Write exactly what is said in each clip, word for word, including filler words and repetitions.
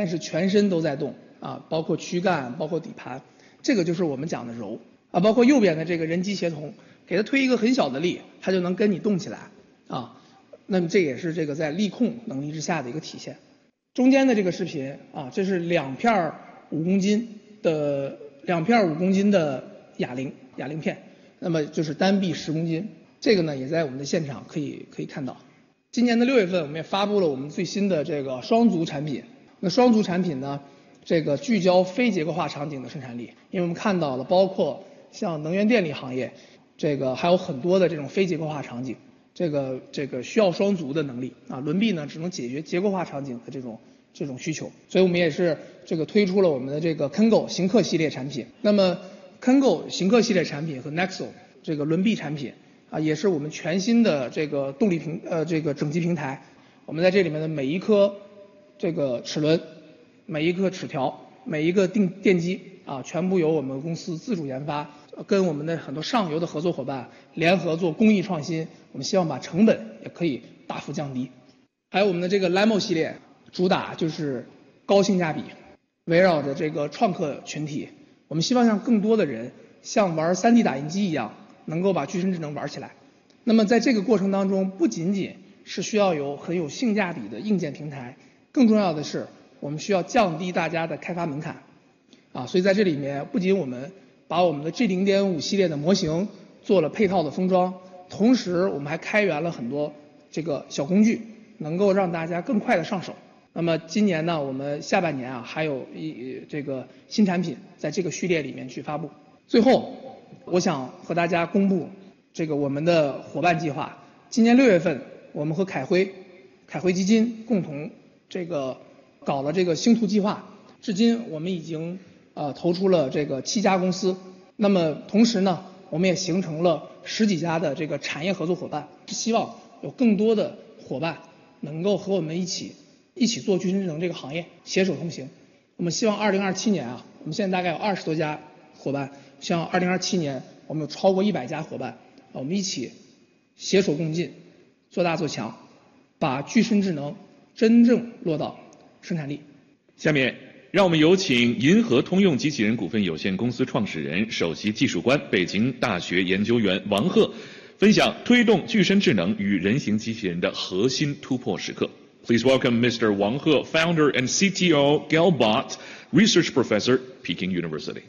但是全身都在动啊，包括躯干，包括底盘，这个就是我们讲的柔啊。包括右边的这个人机协同，给它推一个很小的力，它就能跟你动起来啊。那么这也是这个在力控能力之下的一个体现。中间的这个视频啊，这是两片五公斤的两片五公斤的哑铃哑铃片，那么就是单臂十公斤，这个呢也在我们的现场可以可以看到。今年的六月份，我们也发布了我们最新的这个双足产品。那双足产品呢，这个聚焦非结构化场景的生产力，因为我们看到了，包括像能源电力行业，这个还有很多的这种非结构化场景。这个这个需要双足的能力啊，轮臂呢只能解决结构化场景的这种这种需求，所以我们也是这个推出了我们的这个 Kengo 行客系列产品。那么 Kengo 行客系列产品和 Nexo 这个轮臂产品啊，也是我们全新的这个动力平呃这个整机平台。我们在这里面的每一颗这个齿轮、每一颗齿条、每一个定电机啊，全部由我们公司自主研发。跟我们的很多上游的合作伙伴联合做工艺创新，我们希望把成本也可以大幅降低。还有我们的这个 Limo 系列，主打就是高性价比，围绕着这个创客群体，我们希望让更多的人像玩 三 D 打印机一样，能够把具身智能玩起来。那么在这个过程当中，不仅仅是需要有很有性价比的硬件平台，更重要的是我们需要降低大家的开发门槛啊。所以在这里面，不仅我们把我们的 G 零点五 系列的模型做了配套的封装，同时我们还开源了很多这个小工具，能够让大家更快的上手。那么今年呢，我们下半年啊还有一这个新产品在这个序列里面去发布。最后，我想和大家公布这个我们的伙伴计划。今年六月份，我们和凯辉、凯辉基金共同这个搞了这个星图计划，至今我们已经呃，投出了这个七家公司，那么同时呢，我们也形成了十几家的这个产业合作伙伴，希望有更多的伙伴能够和我们一起一起做具身智能这个行业，携手同行。我们希望二零二七年啊，我们现在大概有二十多家伙伴，希望二零二七年我们有超过一百家伙伴，我们一起携手共进，做大做强，把具身智能真正落到生产力。 下面让我们有请银河通用机器人股份有限公司创始人、首席技术官、北京大学研究员王鹤分享推动具身智能与人形机器人的核心突破时刻。Please welcome Mister Wang He, founder and C T O, Galbot, research professor, Peking University.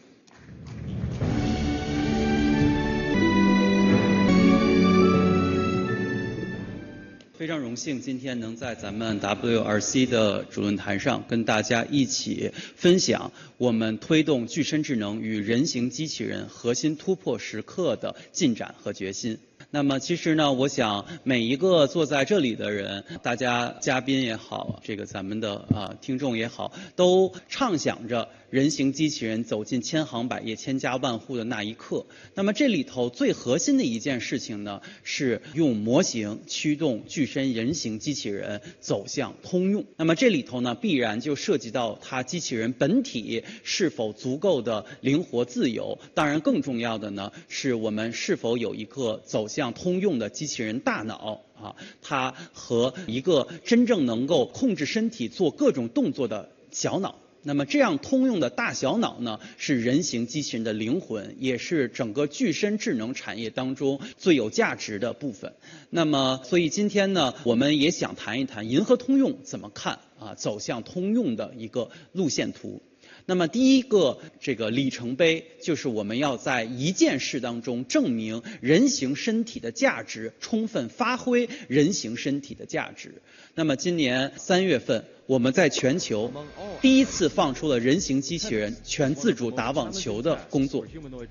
非常荣幸今天能在咱们 W R C 的主论坛上跟大家一起分享我们推动具身智能与人形机器人核心突破时刻的进展和决心。那么其实呢，我想每一个坐在这里的人，大家嘉宾也好，这个咱们的啊、呃、听众也好，都畅想着人形机器人走进千行百业、千家万户的那一刻。那么这里头最核心的一件事情呢，是用模型驱动具身人形机器人走向通用。那么这里头呢，必然就涉及到它机器人本体是否足够的灵活自由。当然，更重要的呢，是我们是否有一个走向通用的机器人大脑啊，它和一个真正能够控制身体做各种动作的小脑。那么这样通用的大小脑呢，是人形机器人的灵魂，也是整个具身智能产业当中最有价值的部分。那么所以今天呢，我们也想谈一谈银河通用怎么看啊走向通用的一个路线图。那么第一个这个里程碑，就是我们要在一件事当中证明人形身体的价值，充分发挥人形身体的价值。那么今年三月份，我们在全球第一次放出了人形机器人全自主打网球的工作。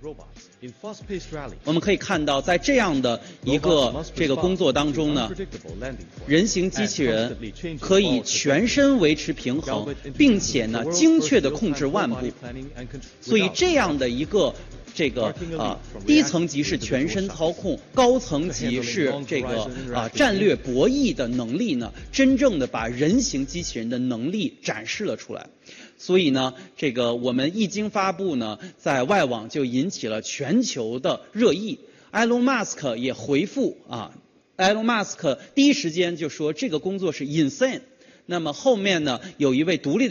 我们可以看到，在这样的一个这个工作当中呢，人形机器人可以全身维持平衡，并且呢精确地控制腕部。所以这样的一个这个啊，低层级是全身操控，高层级是这个啊战略博弈的能力呢，真正的把人形机器人的能力展示了出来。所以呢，这个我们一经发布呢，在外网就引起了全球的热议。埃隆·马斯克也回复啊，埃隆·马斯克第一时间就说这个工作是 insane。那么后面呢，有一位独立